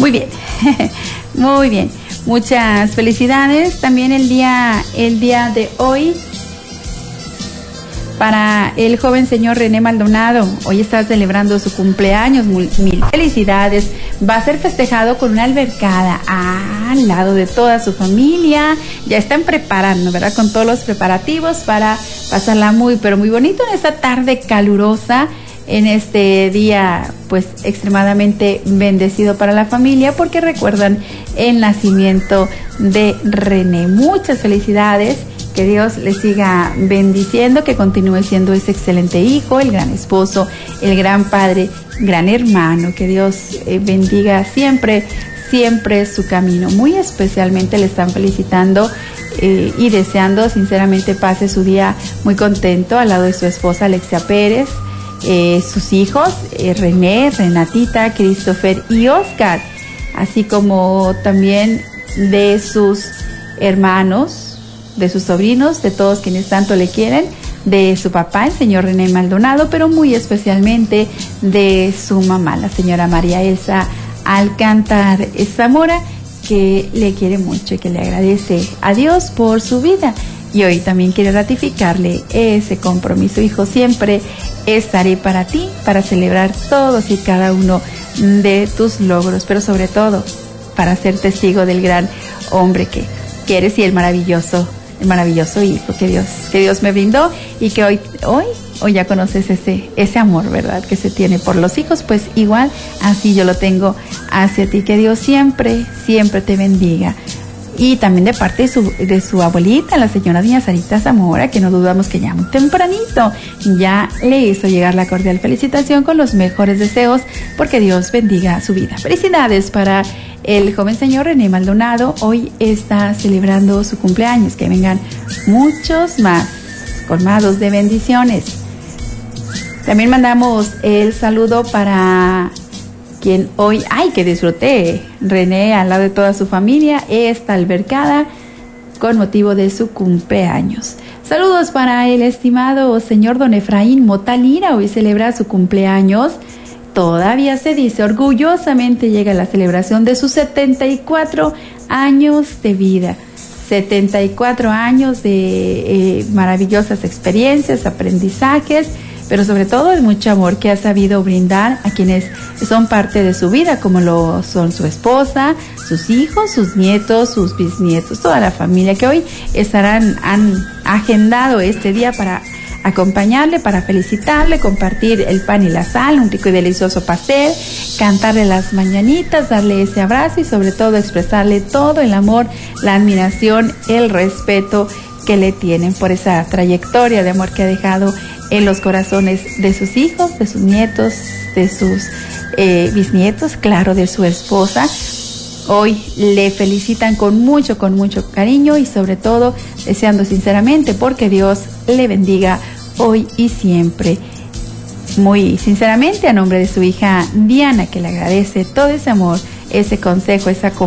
Muy bien, muy bien. Muchas felicidades. También el día de hoy para el joven señor René Maldonado. Hoy está celebrando su cumpleaños. Mil felicidades. Va a ser festejado con una albercada al lado de toda su familia. Ya están preparando, ¿verdad? Con todos los preparativos para pasarla pero muy bonito en esta tarde calurosa, en este día pues extremadamente bendecido para la familia, porque recuerdan el nacimiento de René. Muchas felicidades. Que Dios le siga bendiciendo, que continúe siendo ese excelente hijo, el gran esposo, el gran padre, gran hermano. Que Dios bendiga siempre su camino. Muy especialmente le están felicitando y deseando sinceramente pase su día muy contento al lado de su esposa Alexia Pérez, sus hijos René, Renatita, Christopher y Oscar, así como también de sus hermanos, de sus sobrinos, de todos quienes tanto le quieren, de su papá, el señor René Maldonado, pero muy especialmente de su mamá, la señora María Elsa Alcántar Zamora, que le quiere mucho y que le agradece a Dios por su vida. Y hoy también quiere ratificarle ese compromiso. Hijo, siempre estaré para ti, para celebrar todos y cada uno de tus logros, pero sobre todo para ser testigo del gran hombre que eres y el maravilloso hijo que Dios me brindó, y que hoy ya conoces ese amor, ¿verdad?, que se tiene por los hijos. Pues igual así yo lo tengo hacia ti. Que Dios siempre te bendiga. Y también de parte de su abuelita, la señora doña Sarita Zamora, que no dudamos que ya muy tempranito ya le hizo llegar la cordial felicitación con los mejores deseos, porque Dios bendiga su vida. Felicidades para el joven señor René Maldonado. Hoy está celebrando su cumpleaños. Que vengan muchos más, colmados de bendiciones. También mandamos el saludo para quien hoy, que disfruté René al lado de toda su familia, esta albercada con motivo de su cumpleaños. Saludos para el estimado señor don Efraín Mota Lira. Hoy celebra su cumpleaños. Todavía se dice, orgullosamente llega la celebración de sus 74 años de vida. 74 años de maravillosas experiencias, aprendizajes, pero sobre todo el mucho amor que ha sabido brindar a quienes son parte de su vida, como lo son su esposa, sus hijos, sus nietos, sus bisnietos, toda la familia, que hoy han agendado este día para acompañarle, para felicitarle, compartir el pan y la sal, un rico y delicioso pastel, cantarle las mañanitas, darle ese abrazo y sobre todo expresarle todo el amor, la admiración, el respeto que le tienen por esa trayectoria de amor que ha dejado en los corazones de sus hijos, de sus nietos, de sus bisnietos, claro, de su esposa. Hoy le felicitan con mucho cariño y sobre todo deseando sinceramente porque Dios le bendiga hoy y siempre. Muy sinceramente, a nombre de su hija Diana, que le agradece todo ese amor, ese consejo, esa